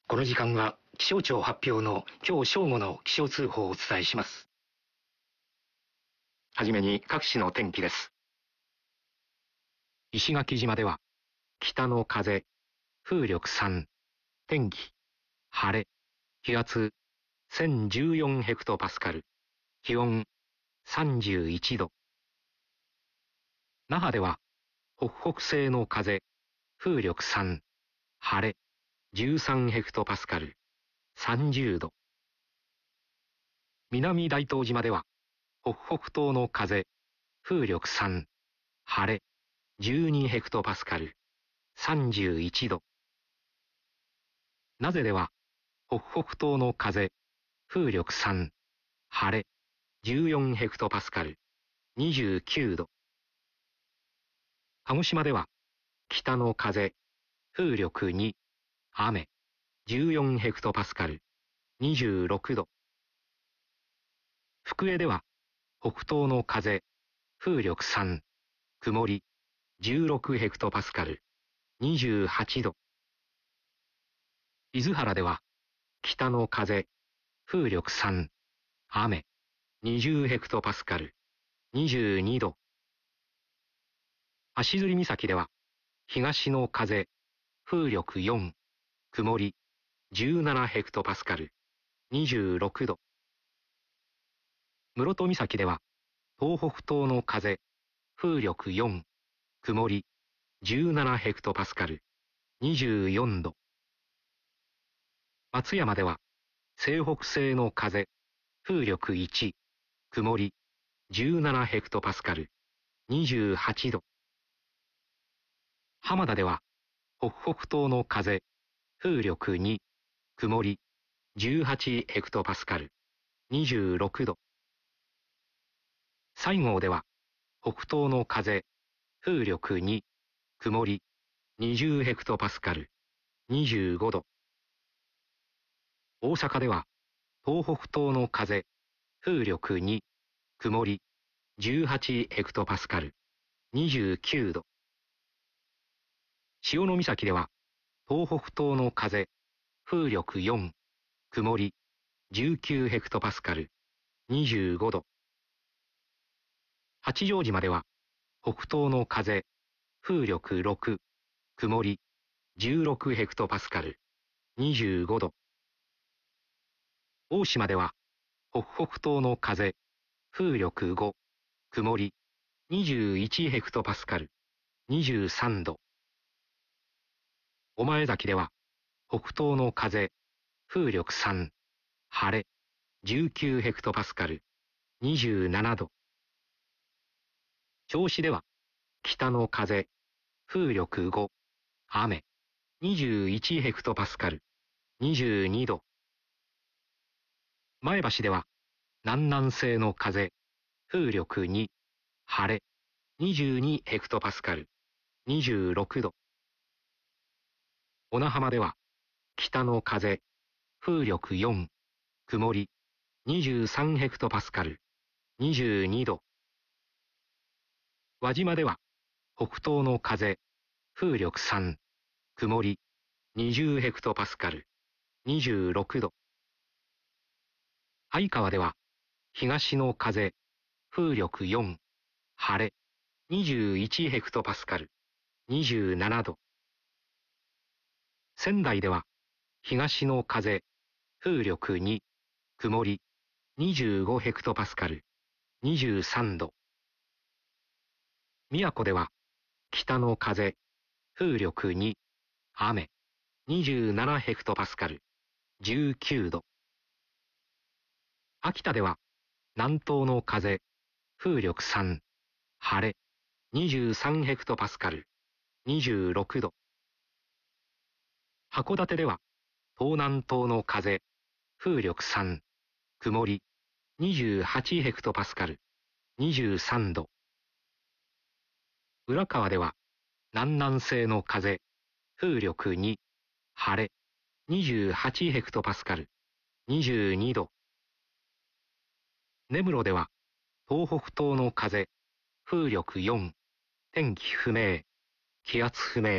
この時間は気象庁発表の今日正午の気象通報をお伝えします。はじめに各地の天気です。石垣島では北の風、風力3、天気、晴れ、気圧1014ヘクトパスカル、気温31度。那覇では北北西の風、風力3、晴れ、13ヘクトパスカル、30度。南大東島では北北東の風、風力3、晴れ、12ヘクトパスカル、31度。名瀬では北北東の風、風力3、晴れ、14ヘクトパスカル、29度。鹿児島では北の風、風力2、雨、14ヘクトパスカル、26度。福江では北東の風、風力3、曇り、16ヘクトパスカル、28度。伊豆原では北の風、風力3、雨、20ヘクトパスカル、22度。足摺岬では東の風、風力4、曇り、17ヘクトパスカル、26度。室戸岬では東北東の風、風力4、曇り、17ヘクトパスカル、24度。松山では西北西の風、風力1、曇り、17ヘクトパスカル、28度。浜田では北北東の風、風力2、曇り、18ヘクトパスカル、26度。西郷では北東の風、風力2、曇り、20ヘクトパスカル、25度。大阪では東北東の風、風力2、曇り、18ヘクトパスカル、29度。潮岬では東北東の風、風力4、曇り、19ヘクトパスカル、25度。八丈島では北東の風、風力6、曇り、16ヘクトパスカル、25度。大島では北北東の風、風力5、曇り、21ヘクトパスカル、23度。御前崎では北東の風、風力3、晴れ、19ヘクトパスカル、27度。銚子では北の風、風力5、雨、21ヘクトパスカル、22度。前橋では南南西の風、風力2、晴れ、22ヘクトパスカル、26度。小名浜では北の風、風力4、曇り、23ヘクトパスカル、22度。輪島では北東の風、風力3、曇り、20ヘクトパスカル、26度。相川では東の風、風力4、晴れ、21ヘクトパスカル、27度。仙台では東の風、風力2、曇り、25ヘクトパスカル、23度。宮古では北の風、風力2、雨、27ヘクトパスカル、19度。秋田では南東の風、風力3、晴れ、23ヘクトパスカル、26度。函館では東南東の風、風力3、曇り、28ヘクトパスカル、23度。浦河では南南西の風、風力2、晴れ、28ヘクトパスカル、22度。根室では東北東の風、風力4、天気不明、気圧不明、